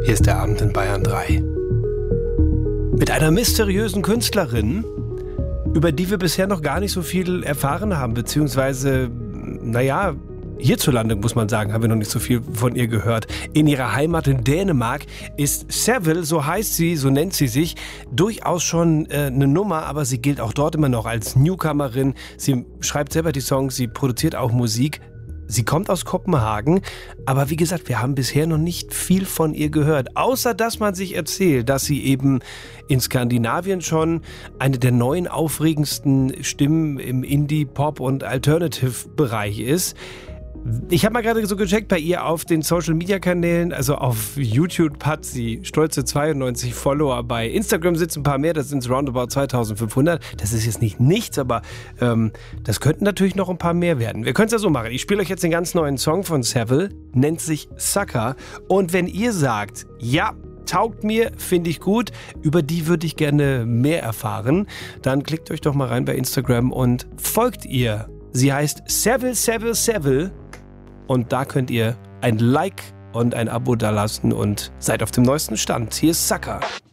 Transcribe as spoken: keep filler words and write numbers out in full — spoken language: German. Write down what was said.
Hier ist der Abend in Bayern drei. Mit einer mysteriösen Künstlerin, über die wir bisher noch gar nicht so viel erfahren haben, beziehungsweise, naja, hierzulande, muss man sagen, haben wir noch nicht so viel von ihr gehört. In ihrer Heimat in Dänemark ist Seville, so heißt sie, so nennt sie sich, durchaus schon äh, eine Nummer, aber sie gilt auch dort immer noch als Newcomerin. Sie schreibt selber die Songs, sie produziert auch Musik. Sie kommt aus Kopenhagen, aber wie gesagt, wir haben bisher noch nicht viel von ihr gehört, außer dass man sich erzählt, dass sie eben in Skandinavien schon eine der neuen aufregendsten Stimmen im Indie-, Pop- und Alternative-Bereich ist. Ich habe mal gerade so gecheckt bei ihr auf den Social-Media-Kanälen, also auf YouTube hat sie stolze zweiundneunzig Follower, bei Instagram sitzen ein paar mehr, das sind roundabout zweitausendfünfhundert. Das ist jetzt nicht nichts, aber ähm, das könnten natürlich noch ein paar mehr werden. Wir können es ja so machen, ich spiele euch jetzt den ganz neuen Song von Seville, nennt sich Sucker, und wenn ihr sagt, ja, taugt mir, finde ich gut, über die würde ich gerne mehr erfahren, dann klickt euch doch mal rein bei Instagram und folgt ihr. Sie heißt Seville, Seville, Seville. Und da könnt ihr ein Like und ein Abo dalassen und seid auf dem neuesten Stand. Hier ist Sucker.